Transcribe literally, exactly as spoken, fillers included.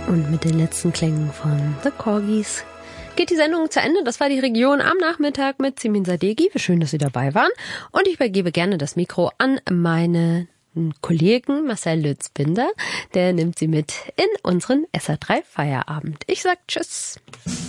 Und mit den letzten Klängen von The Corgis geht die Sendung zu Ende. Das war die Region am Nachmittag mit Simin Sadeghi. Wie schön, dass Sie dabei waren. Und ich übergebe gerne das Mikro an meine Kollegen Marcel Lützbinder. Der nimmt Sie mit in unseren S R drei Feierabend. Ich sag Tschüss.